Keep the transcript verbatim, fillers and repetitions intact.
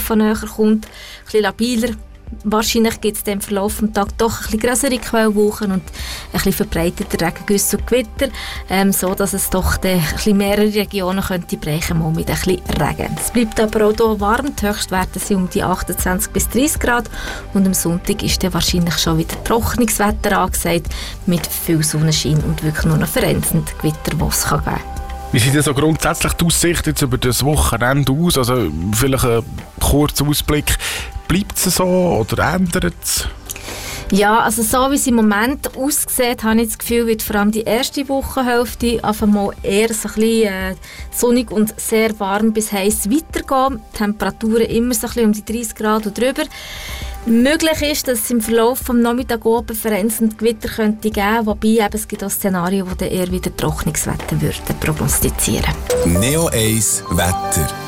von näher kommt, ein bisschen labiler. Wahrscheinlich gibt es im Verlauf des Tages doch ein bisschen grössere Quellwolken und ein bisschen verbreiteter Regengüsse und Gewitter, ähm, so dass es doch ein bisschen mehrere Regionen könnte brechen mal mit ein bisschen Regen. Es bleibt aber auch hier warm, die Höchstwerte sind um die achtundzwanzig bis dreißig Grad und am Sonntag ist dann wahrscheinlich schon wieder Trocknungswetter angesagt mit viel Sonnenschein und wirklich nur noch vereinzelt Gewitter, die es geben kann. Wie sieht denn so grundsätzlich die Aussicht jetzt über das Wochenende aus? Also vielleicht ein kurzer Ausblick. Bleibt es so oder ändert es? Ja, also so wie es im Moment aussieht, habe ich das Gefühl, wird vor allem die erste Wochenhälfte auf einmal eher so ein bisschen äh, sonnig und sehr warm bis heiß weitergehen. Die Temperaturen immer so ein bisschen um die dreißig Grad und drüber. Möglich ist, dass es im Verlauf des Nachmittags oben vereinzelt Gewitter könnte geben, wobei eben, es gibt auch Szenarien, die dann eher wieder Trocknungswetter würden prognostizieren. Neo eins Wetter.